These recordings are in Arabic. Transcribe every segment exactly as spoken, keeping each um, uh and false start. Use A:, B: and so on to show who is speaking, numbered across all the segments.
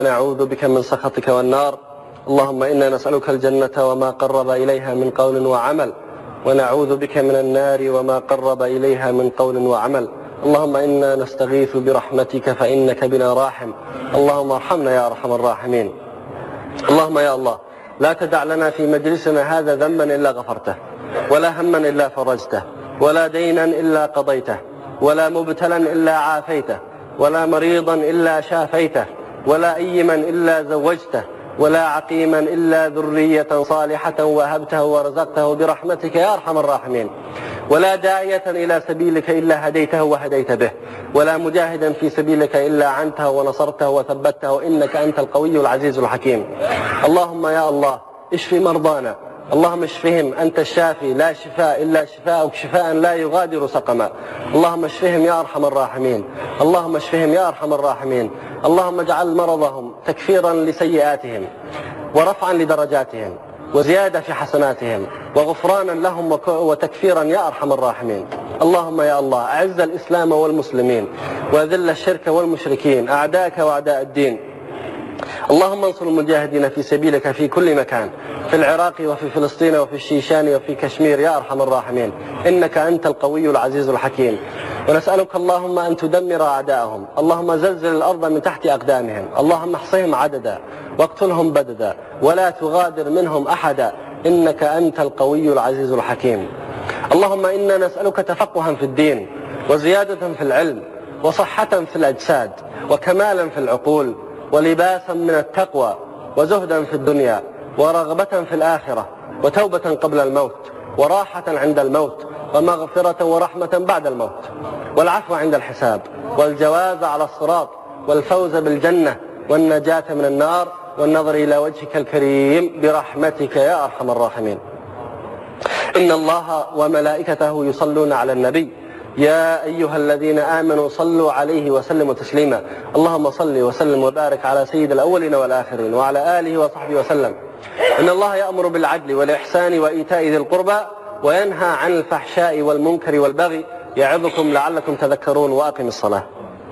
A: نعوذ بك من سخطك والنار. اللهم إنا نسألك الجنة وما قرب إليها من قول وعمل، ونعوذ بك من النار وما قرب إليها من قول وعمل. اللهم إنا نستغيث برحمتك فإنك بنا راحم. اللهم ارحمنا يا أرحم الراحمين. اللهم يا الله لا تدع لنا في مجلسنا هذا ذنبا إلا غفرته، ولا هما إلا فرجته، ولا دينا إلا قضيته، ولا مبتلا إلا عافيته، ولا مريضا إلا شافيته، ولا أيما إلا زوجته، ولا عقيما إلا ذرية صالحة وهبته ورزقته برحمتك يا أرحم الراحمين، ولا داعية إلى سبيلك إلا هديته وهديت به، ولا مجاهدا في سبيلك إلا عنته ونصرته وثبته، إنك أنت القوي العزيز الحكيم. اللهم يا الله اشف مرضانا، اللهم اشفهم، أنت الشافي لا شفاء إلا شفاءك شفاء لا يغادر سقما. اللهم اشفهم يا أرحم الراحمين، اللهم اشفهم يا أرحم الراحمين. اللهم اجعل مرضهم تكفيرا لسيئاتهم ورفعا لدرجاتهم وزيادة في حسناتهم وغفرانا لهم وتكفيرا يا أرحم الراحمين. اللهم يا الله أعز الإسلام والمسلمين وأذل الشرك والمشركين أعداءك وأعداء الدين. اللهم انصر المجاهدين في سبيلك في كل مكان، في العراق وفي فلسطين وفي الشيشان وفي كشمير يا أرحم الراحمين، إنك أنت القوي العزيز الحكيم. ونسألك اللهم أن تدمر أعداءهم، اللهم زلزل الأرض من تحت أقدامهم، اللهم احصهم عددا واقتلهم بددا ولا تغادر منهم أحدا، إنك أنت القوي العزيز الحكيم. اللهم إنا نسألك تفقها في الدين وزيادة في العلم وصحة في الأجساد وكمالا في العقول ولباسا من التقوى وزهدا في الدنيا ورغبة في الآخرة وتوبة قبل الموت وراحة عند الموت ومغفرة ورحمة بعد الموت والعفو عند الحساب والجواز على الصراط والفوز بالجنة والنجاة من النار والنظر إلى وجهك الكريم برحمتك يا أرحم الراحمين. إن الله وملائكته يصلون على النبي يا أيها الذين آمنوا صلوا عليه وسلموا تسليما. اللهم صل وسلم وبارك على سيد الأولين والآخرين وعلى آله وصحبه وسلم. إن الله يأمر بالعدل والإحسان وإيتاء ذي القربى وينهى عن الفحشاء والمنكر والبغي يعظكم لعلكم تذكرون. وأقم الصلاة.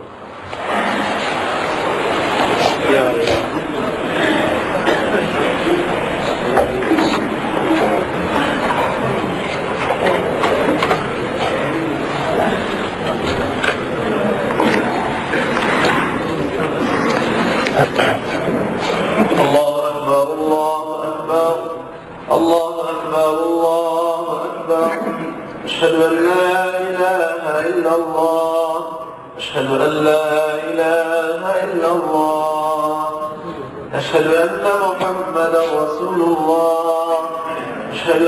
B: الله أكبر الله أكبر الله أكبر الله أكبر. أشهد أن لا إله إلا الله أشهد أن لا إله إلا الله أشهد أن محمدا